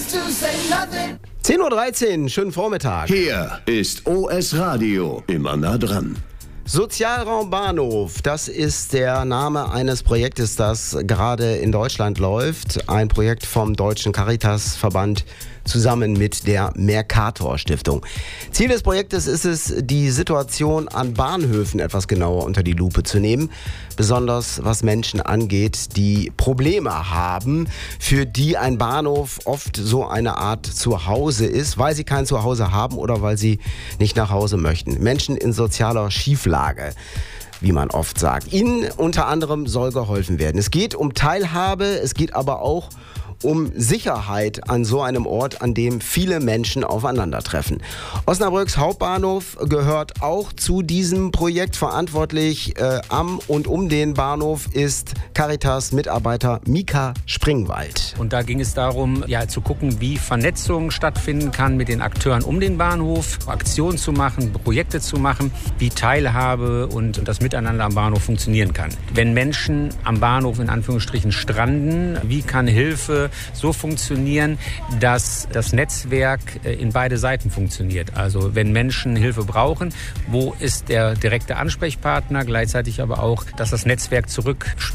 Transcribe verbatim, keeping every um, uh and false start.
zehn Uhr dreizehn, schönen Vormittag. Hier ist O S Radio, immer nah dran. Sozialraum Bahnhof, das ist der Name eines Projektes, das gerade in Deutschland läuft. Ein Projekt vom Deutschen Caritasverband zusammen mit der Mercator Stiftung. Ziel des Projektes ist es, die Situation an Bahnhöfen etwas genauer unter die Lupe zu nehmen. Besonders was Menschen angeht, die Probleme haben, für die ein Bahnhof oft so eine Art Zuhause ist, weil sie kein Zuhause haben oder weil sie nicht nach Hause möchten. Menschen in sozialer Schieflage, wie man oft sagt. Ihnen unter anderem soll geholfen werden. Es geht um Teilhabe, es geht aber auch um Sicherheit an so einem Ort, an dem viele Menschen aufeinandertreffen. Osnabrücks Hauptbahnhof gehört auch zu diesem Projekt. Verantwortlich äh, am und um den Bahnhof ist Caritas-Mitarbeiter Mika Springwald. Und da ging es darum, ja, zu gucken, wie Vernetzung stattfinden kann mit den Akteuren um den Bahnhof, Aktionen zu machen, Projekte zu machen, wie Teilhabe und, und das Miteinander am Bahnhof funktionieren kann. Wenn Menschen am Bahnhof in Anführungsstrichen stranden, wie kann Hilfe so funktionieren, dass das Netzwerk in beide Seiten funktioniert. Also wenn Menschen Hilfe brauchen, wo ist der direkte Ansprechpartner, gleichzeitig aber auch, dass das Netzwerk zurück